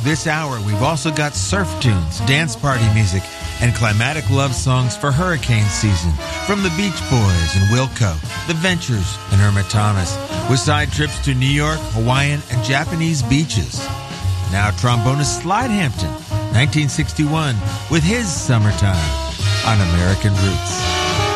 this hour, we've also got surf tunes, dance party music, and climatic love songs for hurricane season from the Beach Boys and Wilco, The Ventures, and Irma Thomas, with side trips to New York, Hawaiian, and Japanese beaches. Now trombonist Slide Hampton, 1961, with his Summertime on American Roots.